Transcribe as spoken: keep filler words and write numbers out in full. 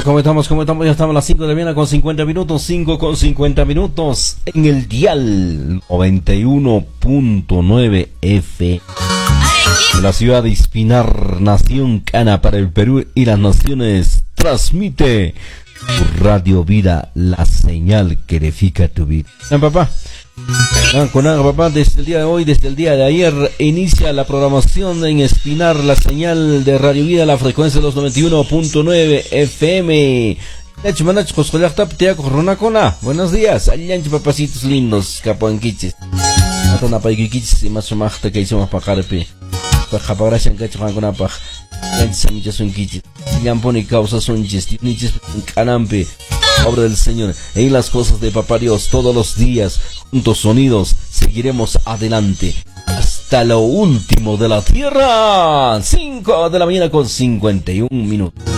¿Cómo estamos? ¿Cómo estamos? Ya estamos a las cinco de la mañana con cincuenta minutos, cinco con cincuenta minutos en el dial noventa y uno punto nueve F. De la ciudad de Espinar, Nación Cana para el Perú y las naciones, transmite tu Radio Vida, la señal que edifica tu vida. ¿Ah, papá? Ah, con nada, papá, desde el día de hoy, desde el día de ayer, inicia la programación en Espinar, la señal de Radio Vida, la frecuencia de los noventa y uno punto nueve F M. Buenos días, allanchi papacitos lindos, capuanquiches. Atona paiquiquiches y más sumachta que hicimos para carpe. Para japagrashan que chapan con apaj. Yanchi samichas son quiches. Yamponi causa son ches, niches canampe. Obra del Señor, en las cosas de Papá Dios, todos los días, juntos sonidos, seguiremos adelante hasta lo último de la tierra. cinco de la mañana con cincuenta y un minutos.